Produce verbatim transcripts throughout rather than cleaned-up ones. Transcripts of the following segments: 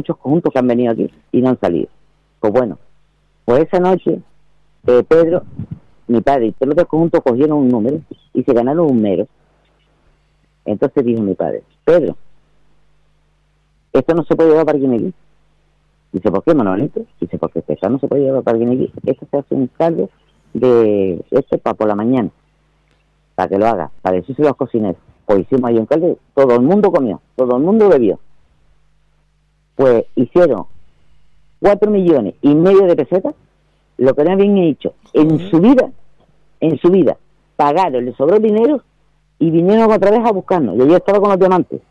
muchos conjuntos que han venido aquí y no han salido. Pues bueno, pues esa noche eh, Pedro, mi padre y todos los otros conjuntos cogieron un número y se ganaron un mero. Entonces dijo mi padre, Pedro, esto no se puede llevar para Guineguí. Dice, ¿por qué, Manolito? Dice, porque esto no se puede llevar para Guineguí. Esto se hace un cargo de esto para por la mañana, para que lo haga, para decirse a los cocineros. Pues hicimos ahí un caldo, todo el mundo comió, todo el mundo bebió. Pues hicieron cuatro millones y medio de pesetas, lo que no habían hecho en su vida, en su vida, pagaron, le sobró dinero y vinieron otra vez a buscarnos. Y yo estaba con los diamantes.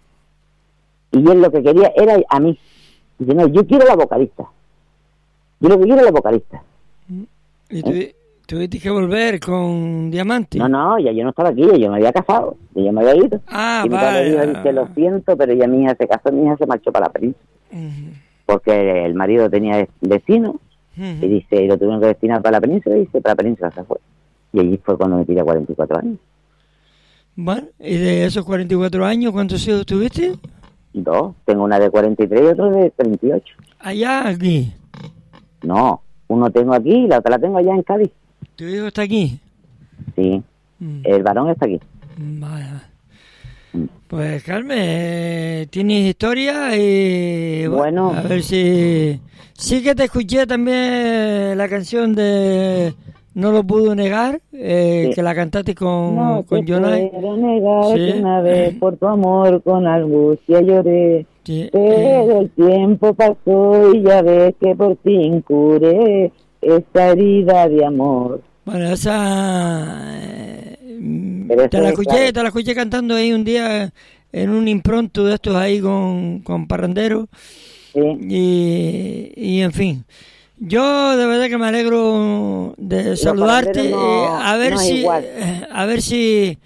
Y él lo que quería era a mí. Dice, no, yo quiero la vocalista. Yo lo que quiero es la vocalista. ¿Y tú, ¿Eh? tuviste que volver con diamantes? No, no, ya yo no estaba aquí, ya yo me había casado, ya yo me había ido. Ah, y mi padre dijo, dice, lo siento, pero ya mi hija se casó, mi hija se marchó para la península. Uh-huh. Porque el marido tenía destino, uh-huh. y dice, y lo tuvieron que destinar para la península, y dice, para la península se fue. Y allí fue cuando me tiré a cuarenta y cuatro años. Bueno, ¿y de esos cuarenta y cuatro años cuántos hijos tuviste? Dos, tengo una de cuarenta y tres y otro de treinta y ocho. ¿Allá, aquí? No, uno tengo aquí y la otra la tengo allá en Cádiz. ¿Tu hijo está aquí? Sí, mm. el varón está aquí. Vaya. Mm. Pues, Carmen, eh, ¿tienes historia? Y, bueno, bueno, a ver si... Sí que te escuché también la canción de... No lo pudo negar, eh, sí. que la cantaste con, no con Jonay. No puedo negar sí. que una vez por tu amor con angustia lloré, sí. pero eh. el tiempo pasó y ya ves que por fin curé esta herida de amor. Bueno, esa... Eh, te la escuché, claro. te la escuché cantando ahí un día en un impronto de estos ahí con, con Parrandero. Sí. Y, y en fin... Yo de verdad que me alegro de saludarte, no, eh, a ver no si eh, a ver si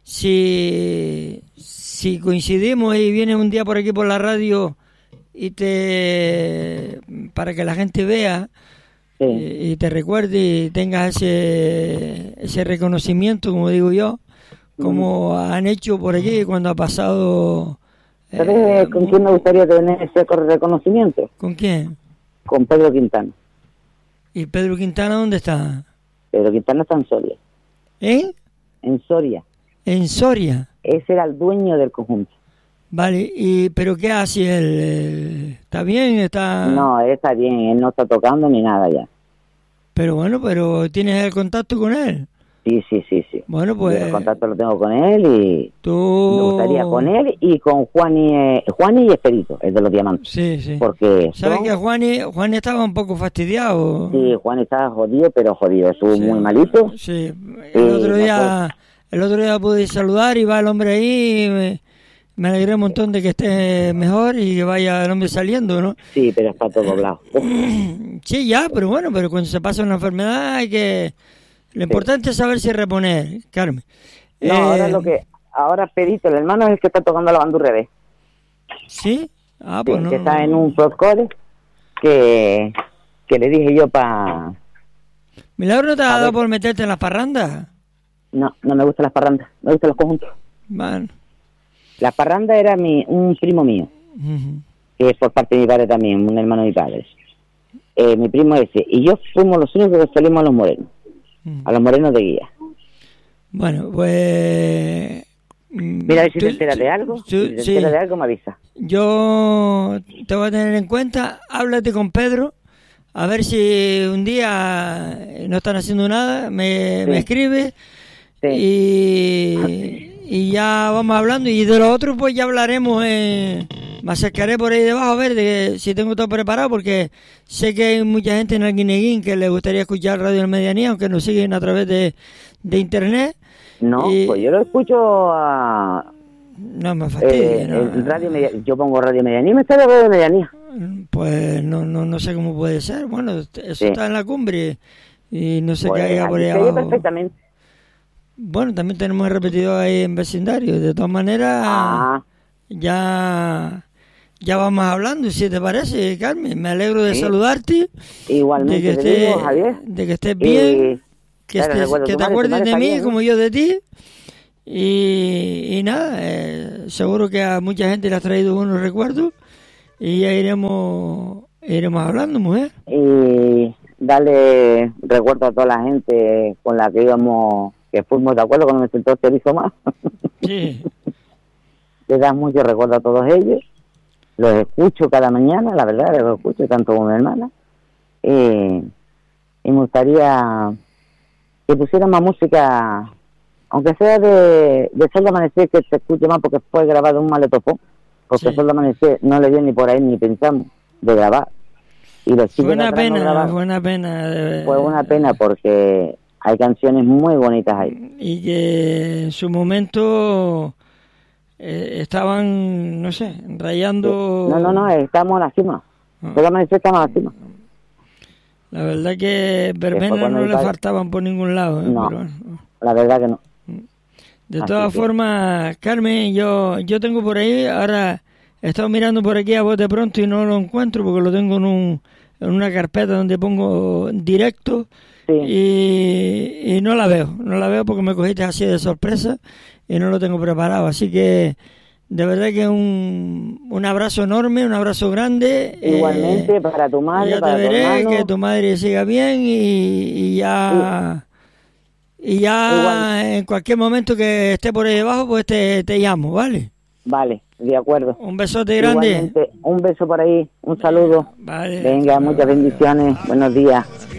si si coincidimos y vienes un día por aquí por la radio y te para que la gente vea sí. y, y te recuerde y tengas ese ese reconocimiento, como digo yo, como mm. han hecho por aquí cuando ha pasado. ¿Sabes eh, con quién me gustaría tener ese reconocimiento? ¿Con quién? Con Pedro Quintana. ¿Y Pedro Quintana dónde está? Pedro Quintana está en Soria. ¿Eh? En Soria. ¿En Soria? Ese era el dueño del conjunto. Vale, y ¿pero qué hace él? ¿Está bien? ¿Está...? No, él está bien, él no está tocando ni nada ya. Pero bueno, pero ¿tienes el contacto con él? Sí, sí, sí, sí. Bueno, pues... Yo el contacto lo tengo con él y... Tú... Me gustaría con él y con Juani, eh, Juani y Esperito, el de los diamantes. Sí, sí. Porque... ¿Sabes son... que Juani, Juani estaba un poco fastidiado? Sí, Juani estaba jodido, pero jodido. Estuvo sí, muy malito. Sí. El sí, otro día... No el otro día pude saludar y va el hombre ahí... Me... Me alegré un montón de que esté mejor y que vaya el hombre saliendo, ¿no? Sí, pero está todo doblado. Sí, ya, pero bueno, pero cuando se pasa una enfermedad hay que... Lo importante sí. es saberse reponer, Carmen. No, eh... ahora lo que... Ahora Pedito, el hermano, es el que está tocando la banda al revés. ¿Sí? Ah, pues sí, no. Que está en un folclore que... Que le dije yo para... ¿Milagro no te ha dado por meterte en las parrandas? No, no me gustan las parrandas. Me gustan los conjuntos. Bueno. La parranda era mi un primo mío, uh-huh. que es por parte de mi padre también, un hermano de mi padre. Eh, mi primo ese, y yo fuimos los únicos que salimos a los morenos, uh-huh. a los morenos de guía. Bueno, pues... Mira, a ver si tú, te enteras de algo, tú, si te sí. enteras de algo me avisa. Yo te voy a tener en cuenta, háblate con Pedro, a ver si un día no están haciendo nada, me, sí. me escribe sí. y... Y ya vamos hablando, y de lo otro pues ya hablaremos, eh, me acercaré por ahí debajo a ver de, si tengo todo preparado, porque sé que hay mucha gente en Arguineguín que le gustaría escuchar Radio Medianía, aunque nos siguen a través de, de internet. No, y, pues yo lo escucho a... No me fastidia. Eh, no. Radio Media, yo pongo Radio Medianía y me sale Radio Medianía. Pues no no no sé cómo puede ser, bueno, eso sí. está en la cumbre y no sé pues, qué haya por ahí abajo. Perfectamente. Bueno, también tenemos el repetidor ahí en vecindario. De todas maneras, ah. ya ya vamos hablando, si te parece, Carmen. Me alegro de sí. saludarte. Igualmente, de que, te estés, digo, Javier. De que estés bien, y, que, claro, estés, recuerdo, que te madre, acuerdes de mí bien, como yo de ti. Y, y nada, eh, seguro que a mucha gente le has traído buenos recuerdos. y ya iremos, iremos hablando, mujer. Y darle recuerdo a toda la gente con la que íbamos, que fuimos de acuerdo cuando me sentó el hizo más. Sí. Le das mucho recuerdo a todos ellos. Los escucho cada mañana, la verdad, los escucho tanto como mi hermana. Eh, y me gustaría que pusieran más música, aunque sea de, de Sol de Amanecer, que se escuche más, porque fue grabado un maletofón, porque Sí. Sol de Amanecer no le dio ni por ahí ni pensamos de grabar. Y los chicos Fue una atrás no pena, grabaron. fue una pena. de- Fue una pena porque hay canciones muy bonitas ahí. Y que en su momento eh, estaban, no sé, rayando... No, no, no, estamos en la cima. Ah. Sol de Amanecer estamos en la cima. La verdad que verbenas cuando no mi le padre- faltaban por ningún lado. ¿eh? No. Pero bueno. La verdad que no. De Así todas que- formas, Carmen, yo yo tengo por ahí, ahora he estado mirando por aquí a bote pronto y no lo encuentro porque lo tengo en, un, en una carpeta donde pongo directo Sí. y, y no la veo, no la veo porque me cogiste así de sorpresa y no lo tengo preparado. Así que de verdad que un, un abrazo enorme, un abrazo grande. Igualmente eh, para tu madre, ya te para tu veré, hermano. que tu madre siga bien y, y ya... Y ya Igual. en cualquier momento que esté por ahí debajo, pues te, te llamo, ¿vale? Vale, de acuerdo. Un besote grande. Igualmente, un beso por ahí, un saludo. Vale. Venga, muchas bendiciones. Buenos días.